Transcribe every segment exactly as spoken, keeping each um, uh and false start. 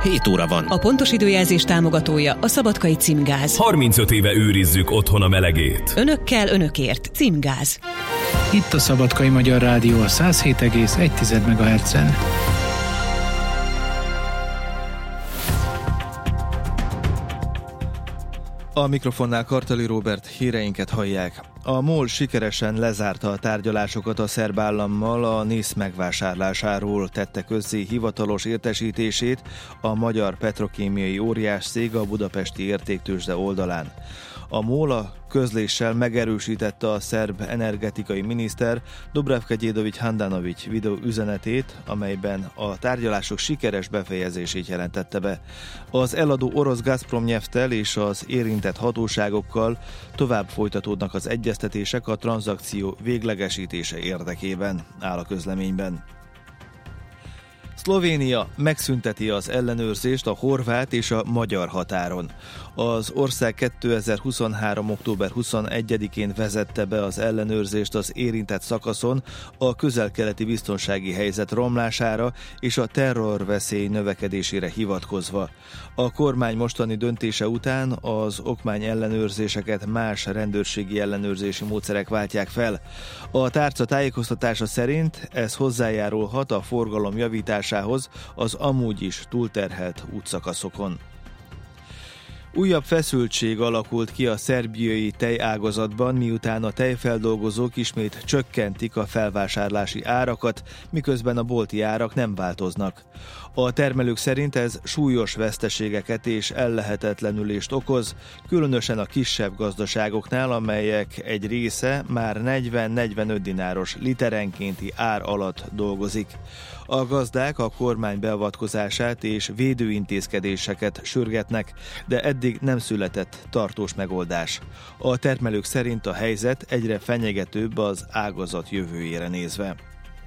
hét óra van. A pontos időjelzés támogatója a Szabadkai Címgáz. harmincöt éve őrizzük otthon a melegét. Önökkel, önökért. Címgáz. Itt a Szabadkai Magyar Rádió a száz hét egész egy megahertzen. A mikrofonnál Kartali Róbert, híreinket hallják. A MOL sikeresen lezárta a tárgyalásokat a szerb állammal a NISZ megvásárlásáról, tette közzé hivatalos értesítését a magyar petrokémiai óriáscég a budapesti értéktőzsde oldalán. A MOL a közléssel megerősítette a szerb energetikai miniszter Dubravka Đedović Handanović videó üzenetét, amelyben a tárgyalások sikeres befejezését jelentette be. Az eladó orosz Gazprom Nyefttel és az érintett hatóságokkal tovább folytatódnak az egyeztetések a tranzakció véglegesítése érdekében, áll a közleményben. Szlovénia megszünteti az ellenőrzést a horvát és a magyar határon. Az ország kétezer-huszonhárom. október huszonegyedikén vezette be az ellenőrzést az érintett szakaszon a közel-keleti biztonsági helyzet romlására és a terrorveszély növekedésére hivatkozva. A kormány mostani döntése után az okmány ellenőrzéseket más rendőrségi ellenőrzési módszerek váltják fel. A tárca tájékoztatása szerint ez hozzájárulhat a forgalom javításához az amúgy is túlterhelt útszakaszokon. Újabb feszültség alakult ki a szerbiai tejágazatban, miután a tejfeldolgozók ismét csökkentik a felvásárlási árakat, miközben a bolti árak nem változnak. A termelők szerint ez súlyos veszteségeket és ellehetetlenülést okoz, különösen a kisebb gazdaságoknál, amelyek egy része már negyven-negyvenöt dináros literenkénti ár alatt dolgozik. A gazdák a kormány beavatkozását és védőintézkedéseket sürgetnek, de eddig nem született tartós megoldás. A termelők szerint a helyzet egyre fenyegetőbb az ágazat jövőjére nézve.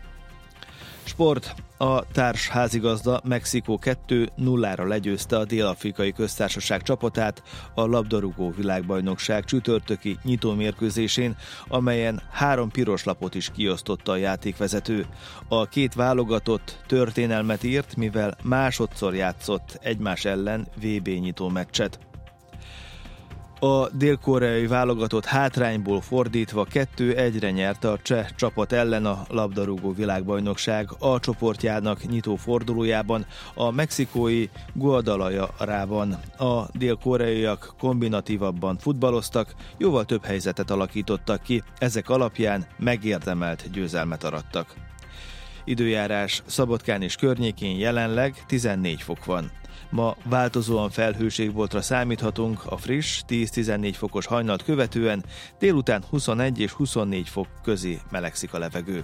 Sport. A társ házigazda Mexikó kettő nullára legyőzte a Dél-Afrikai Köztársaság csapatát a labdarúgó világbajnokság csütörtöki nyitómérkőzésén, amelyen három piros lapot is kiosztotta a játékvezető. A két válogatott történelmet írt, mivel másodszor játszott egymás ellen vé bé nyitó meccset. A dél-koreai válogatott hátrányból fordítva kettő egyre nyerte a cseh csapat ellen a labdarúgó világbajnokság A csoportjának nyitó fordulójában a mexikói Guadalajarában. A dél-koreaiak kombinatívabban futballoztak, jóval több helyzetet alakítottak ki, ezek alapján megérdemelt győzelmet arattak. Időjárás: Szabadkán és környékén jelenleg tizennégy fok van. Ma változóan felhőségboltra számíthatunk, a friss tíz-tizennégy fokos hajnalt követően délután huszonegy és huszonnégy fok közé melegszik a levegő.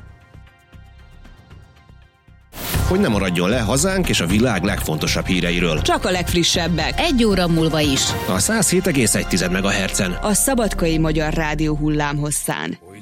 Hogy ne maradjon le hazánk és a világ legfontosabb híreiről. Csak a legfrissebbek. Egy óra múlva is. A száz hét egész egy megahertzen. A Szabadkai Magyar Rádió hullámhosszán.